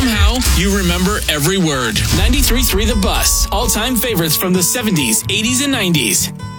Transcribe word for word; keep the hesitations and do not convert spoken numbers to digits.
somehow you remember every word. ninety-three point three The Bus. All-time favorites from the seventies, eighties, and nineties.